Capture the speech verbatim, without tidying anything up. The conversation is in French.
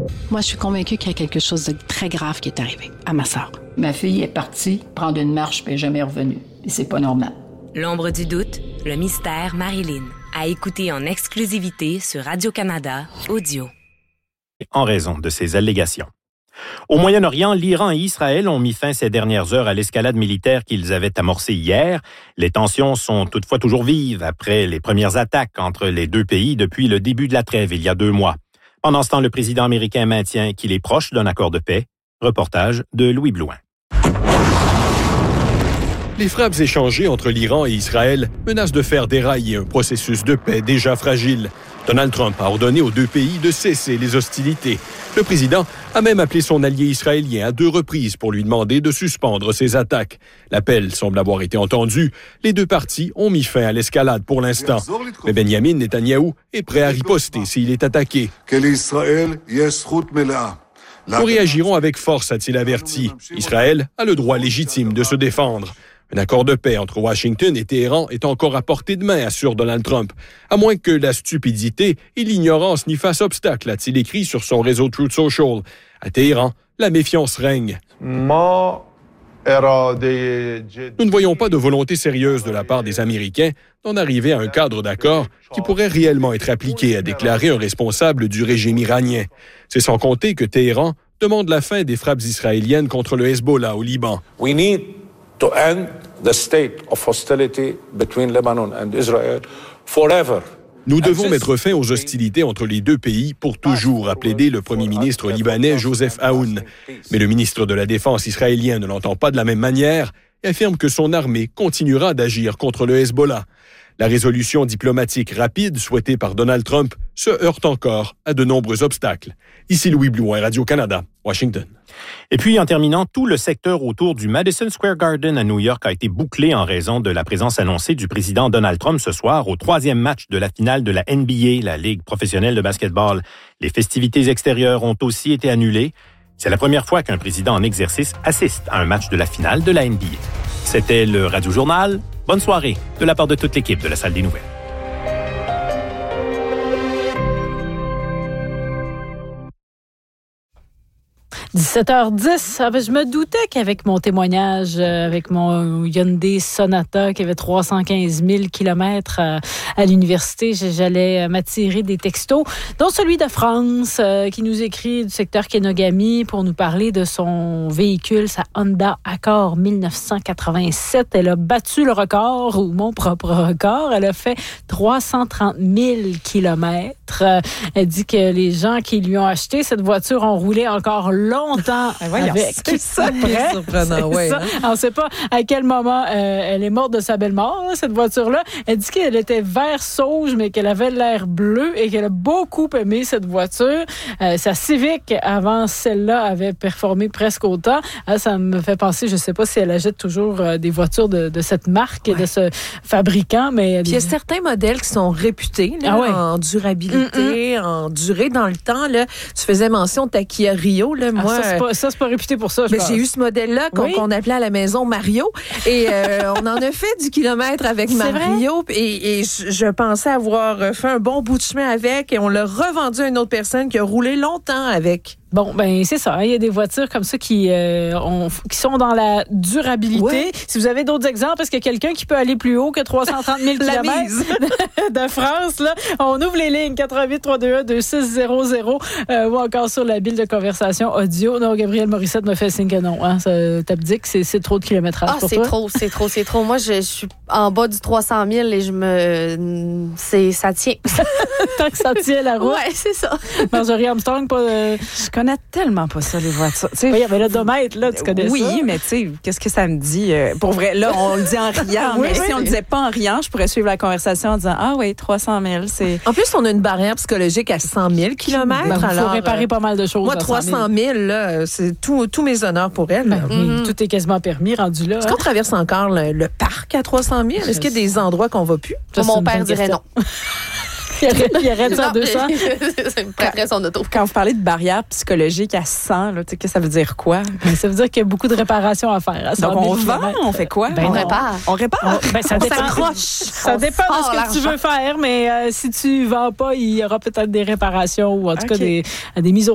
Moi, je suis convaincue qu'il y a quelque chose de très grave qui est arrivé à ma sœur. Ma fille est partie prendre une marche puis elle n'est jamais revenue. Et c'est pas normal. L'ombre du doute, le mystère Marilyn. À écouter en exclusivité sur Radio-Canada Audio. En raison de ces allégations. Au Moyen-Orient, l'Iran et Israël ont mis fin ces dernières heures à l'escalade militaire qu'ils avaient amorcée hier. Les tensions sont toutefois toujours vives après les premières attaques entre les deux pays depuis le début de la trêve il y a deux mois. Pendant ce temps, le président américain maintient qu'il est proche d'un accord de paix. Reportage de Louis Blouin. Les frappes échangées entre l'Iran et Israël menacent de faire dérailler un processus de paix déjà fragile. Donald Trump a ordonné aux deux pays de cesser les hostilités. Le président a même appelé son allié israélien à deux reprises pour lui demander de suspendre ses attaques. L'appel semble avoir été entendu. Les deux parties ont mis fin à l'escalade pour l'instant. Mais Benjamin Netanyahou est prêt à riposter s'il est attaqué. Nous réagirons avec force, a-t-il averti. Israël a le droit légitime de se défendre. Un accord de paix entre Washington et Téhéran est encore à portée de main, assure Donald Trump. À moins que la stupidité et l'ignorance n'y fassent obstacle, a-t-il écrit sur son réseau Truth Social. À Téhéran, la méfiance règne. Nous ne voyons pas de volonté sérieuse de la part des Américains d'en arriver à un cadre d'accord qui pourrait réellement être appliqué, a déclaré un responsable du régime iranien. C'est sans compter que Téhéran demande la fin des frappes israéliennes contre le Hezbollah au Liban. We need to end the state of hostility between Lebanon and Israel forever. Nous devons mettre fin aux hostilités entre les deux pays pour toujours, a plaidé le premier ministre libanais Joseph Aoun. Mais le ministre de la Défense israélien ne l'entend pas de la même manière et affirme que son armée continuera d'agir contre le Hezbollah. La résolution diplomatique rapide souhaitée par Donald Trump se heurte encore à de nombreux obstacles. Ici Louis Blouin, Radio-Canada, Washington. Et puis, en terminant, tout le secteur autour du Madison Square Garden à New York a été bouclé en raison de la présence annoncée du président Donald Trump ce soir au troisième match de la finale de la N B A, la Ligue professionnelle de basketball. Les festivités extérieures ont aussi été annulées. C'est la première fois qu'un président en exercice assiste à un match de la finale de la N B A. C'était le Radio Journal. Bonne soirée de la part de toute l'équipe de la Salle des Nouvelles. dix-sept heures dix, je me doutais qu'avec mon témoignage, avec mon Hyundai Sonata qui avait trois cent quinze mille kilomètres à l'université, j'allais m'attirer des textos, dont celui de France qui nous écrit du secteur Kenogami pour nous parler de son véhicule, sa Honda Accord dix-neuf cent quatre-vingt-sept. Elle a battu le record, ou mon propre record. Elle a fait trois cent trente mille kilomètres. Elle dit que les gens qui lui ont acheté cette voiture ont roulé encore longtemps voyons, avec. C'est ça qui est surprenant. C'est ouais, ça. Hein? On ne sait pas à quel moment euh, elle est morte de sa belle mort, hein, cette voiture-là. Elle dit qu'elle était vert sauge, mais qu'elle avait l'air bleu et qu'elle a beaucoup aimé cette voiture. Euh, sa Civic, avant celle-là, avait performé presque autant. Ah, ça me fait penser, je ne sais pas si elle achète toujours euh, des voitures de, de cette marque, ouais. de ce fabricant. Mais Puis il y a certains modèles qui sont réputés là, ah ouais. en durabilité, Mm-mm. en durée dans le temps. Là. Tu faisais mention de ta Kia Rio. Là, moi, ah, ça, c'est pas, ça, c'est pas réputé pour ça, je mais pense. J'ai eu ce modèle-là qu'on, oui. qu'on appelait à la maison Mario. Et euh, on en a fait du kilomètre avec c'est Mario. Et, et je, je pensais avoir fait un bon bout de chemin avec. Et on l'a revendu à une autre personne qui a roulé longtemps avec. Bon, ben c'est ça. Il y a des voitures comme ça qui, euh, ont, qui sont dans la durabilité. Ouais. Si vous avez d'autres exemples, est-ce qu'il y a quelqu'un qui peut aller plus haut que trois cent trente mille kilomètres de France? Là, on ouvre les lignes quatre-vingt-huit trois deux un deux six zéro zéro euh, ou encore sur la bille de conversation audio. Non, Gabriel Morissette me fait signe que non. Hein, t'as dit que c'est, c'est trop de kilométrage ah, pour c'est toi? trop, c'est trop, c'est trop. Moi, je, je suis en bas du trois cent mille et je me... C'est, ça tient. Tant que ça tient la route. Ouais, c'est ça. Marjorie Armstrong, pas... Euh... Je connais tellement pas ça, les voitures. Oui, il y avait l'odomètre, là, tu connais oui, ça? Oui, mais tu sais, qu'est-ce que ça me dit? Euh, pour vrai, là, on le dit en riant, oui, mais oui. si on le disait pas en riant, je pourrais suivre la conversation en disant, ah oui, trois cent mille, c'est... En plus, on a une barrière psychologique à cent mille kilomètres. Ben, il faut réparer pas mal de choses. Moi, trois cent mille, là, c'est tout, tous mes honneurs pour elle. Ben, mm-hmm. Tout est quasiment permis, rendu là. Est-ce hein? qu'on traverse encore le, le parc à trois cent mille? Est-ce qu'il y a des endroits qu'on va plus? Mon père dirait non. Il arrête ça en deux cents. C'est prêterait son auto. Quand vous parlez de barrière psychologique à cent, là, qu'est-ce que ça veut dire quoi? Ben, ça veut dire qu'il y a beaucoup de réparations à faire. À Donc, on vend, on fait quoi? Ben, on, on répare. On répare. On, ben, ça on dépend, s'accroche. Ça dépend de ce que l'argent. Tu veux faire, mais euh, si tu ne vends pas, il y aura peut-être des réparations ou en tout okay. cas des, des mises au